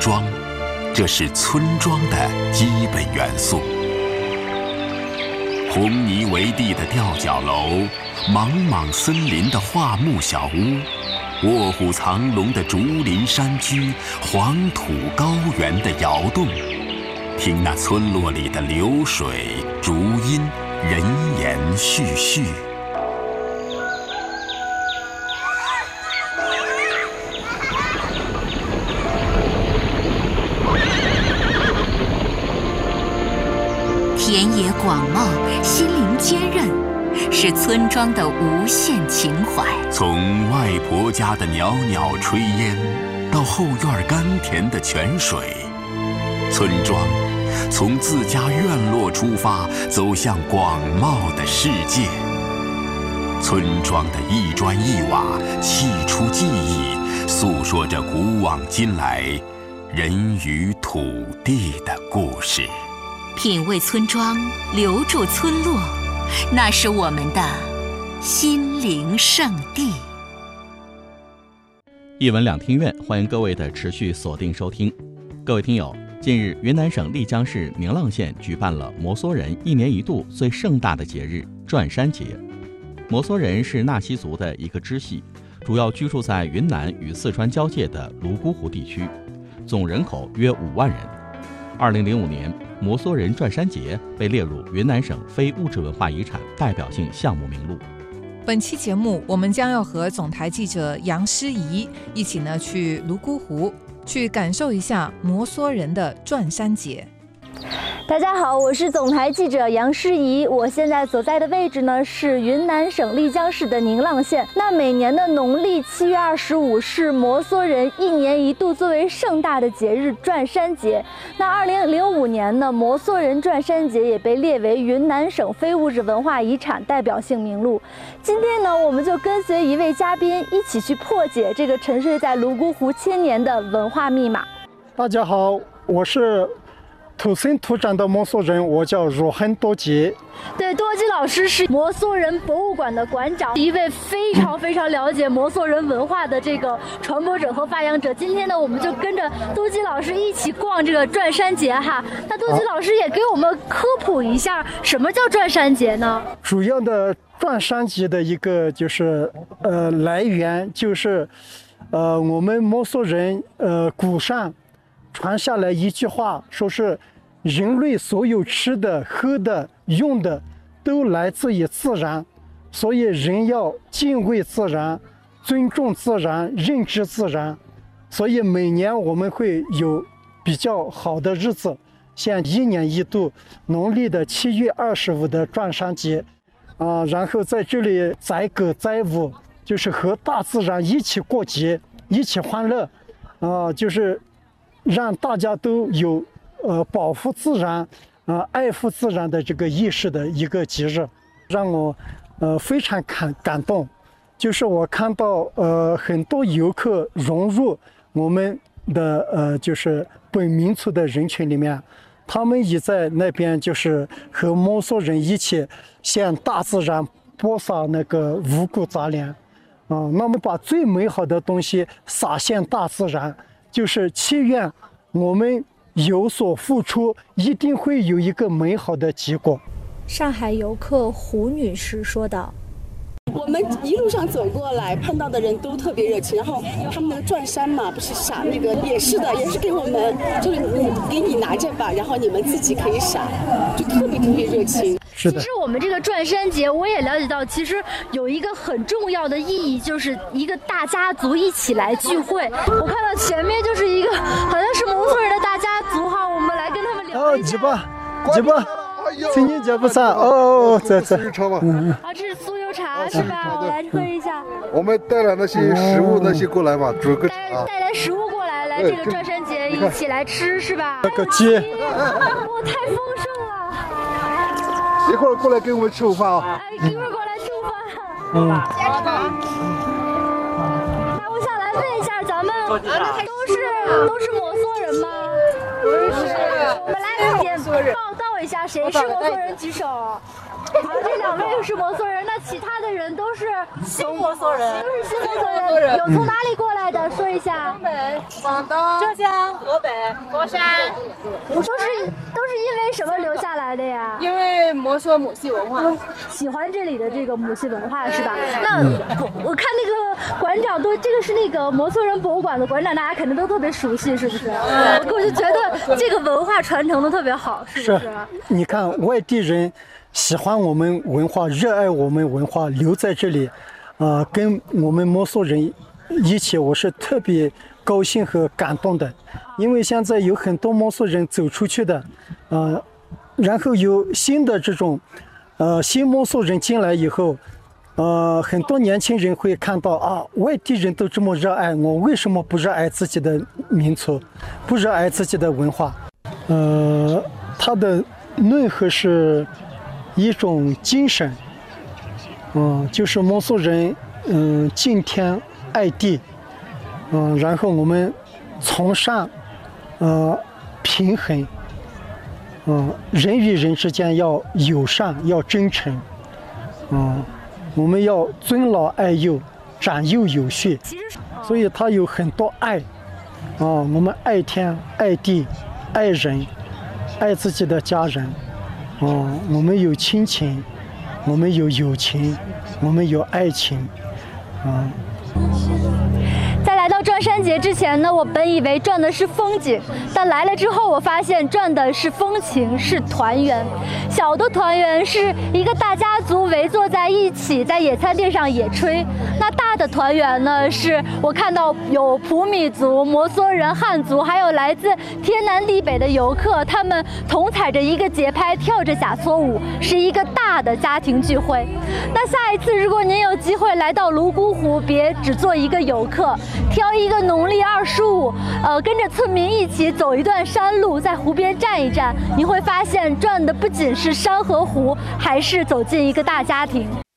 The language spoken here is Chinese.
庄，这是村庄的基本元素。红泥为地的吊脚楼，莽莽森林的桦木小屋，卧虎藏龙的竹林山居，黄土高原的窑洞，听那村落里的流水、竹音、人言絮絮。 田野广袤，心灵坚韧，是村庄的无限情怀。 从外婆家的袅袅炊烟，到后院甘甜的泉水，村庄从自家院落出发，走向广袤的世界。村庄的一砖一瓦，砌出记忆，诉说着古往今来人与土地的故事。 品味村庄，留住村落，那是我们的心灵圣地。 一文两厅院，欢迎各位的持续锁定收听。各位听友，近日云南省丽江市宁蒗县举办了摩梭人一年一度最盛大的节日转山节。摩梭人是纳西族的一个支系，主要居住在云南与四川交界的泸沽湖地区，总人口约5万人。2005年，摩梭人转山节被列入云南省非物质文化遗产代表性项目名录。 本期节目，我们将要和总台记者杨诗怡一起去泸沽湖，去感受一下摩梭人的转山节。 大家好，我是总台记者杨诗怡。我现在所在的位置呢是云南省丽江市的宁蒗县。那每年的农历7月25是摩梭人一年一度最为盛大的节日转山节。那2005年呢，摩梭人转山节也被列为云南省非物质文化遗产代表性名录。今天呢，我们就跟随一位嘉宾一起去破解这个沉睡在泸沽湖千年的文化密码。 大家好，我是土生土长的摩梭人，我叫若恒多吉。 对，多吉老师是摩梭人博物馆的馆长，一位非常了解摩梭人文化的这个传播者和发扬者。今天呢，我们就跟着多吉老师一起逛这个转山节哈。那多吉老师也给我们科普一下，什么叫转山节呢？ 主要的转山节的一个就是来源就是我们摩梭人古上传下来一句话，说是人类所有吃的、喝的、用的都来自于自然，所以人要敬畏自然、尊重自然、认知自然。所以每年我们会有比较好的日子，像一年一度农历的7月25的转山节然后在这里载歌载舞，就是和大自然一起过节，一起欢乐就是让大家都有保护自然爱护自然的这个意识的一个节日，让我非常感动。就是我看到很多游客融入我们的就是本民族的人群里面，他们也在那边就是和摩梭人一起向大自然播撒那个五谷杂粮那么把最美好的东西洒向大自然，就是祈愿我们有所付出，一定会有一个美好的结果。 上海游客胡女士说道： 我们一路上走过来，碰到的人都特别热情，然后他们那个转山嘛，不是撒那个也是的，也是给我们，就是给你拿着吧，然后你们自己可以撒，就特别热情。 是的。 其实我们这个转山节，我也了解到，其实有一个很重要的意义，就是一个大家族一起来聚会。我看到前面就是一个好像是摩梭人的大家族哈，我们来跟他们聊一下。 几把，请你脚步上这这是酥油茶是吧？我来喝一下。 我们带了那些食物那些过来嘛，煮个茶。 带来食物过来，来这个转山节一起来吃是吧？ 那个鸡， 哇，太丰盛了！ 一会儿过来跟我们吃午饭一会儿过来吃午饭。那我想来问一下，咱们都是摩梭人吗？不是。我们来先报道一下，谁是摩梭人举手？ 这2位是摩梭人，那其他的人都是新摩梭人， 都是新摩梭人。有从哪里过来的？说一下。 东北、广东、浙江、河北、佛山， 都是因为什么留下来的呀？ 因为摩梭母系文化， 喜欢这里的这个母系文化是吧？那我看那个馆长都，这个是那个摩梭人博物馆的馆长，大家肯定都特别熟悉，是不是？我就觉得这个文化传承的特别好，是不是？ 你看外地人喜欢我们文化，热爱我们文化，留在这里，跟我们摩梭人一起，我是特别高兴和感动的。因为现在有很多摩梭人走出去的，然后有新的这种新摩梭人进来以后，很多年轻人会看到啊，外地人都这么热爱，我为什么不热爱自己的民族，不热爱自己的文化？它的内核是一种精神，就是摩梭人，敬天爱地，然后我们从善，平衡，人与人之间要友善，要真诚，我们要尊老爱幼，长幼有序，所以它有很多爱，我们爱天爱地爱人，爱自己的家人，我们有亲情，我们有友情，我们有爱情， 在来到转山节之前呢，我本以为转的是风景，但来了之后，我发现转的是风情，是团圆。小的团圆是一个大家族围坐在一起，在野餐垫上野炊；那大的团圆呢，是我看到有普米族、摩梭人、汉族，还有来自天南地北的游客，他们同踩着一个节拍，跳着假梭舞，是一个大的家庭聚会。那下一次，如果您有机会来到泸沽湖，别只做一个游客，挑一个农历25，跟着村民一起走一段山路，在湖边站一站，你会发现转的不仅是山和湖，还是走进一个大家庭。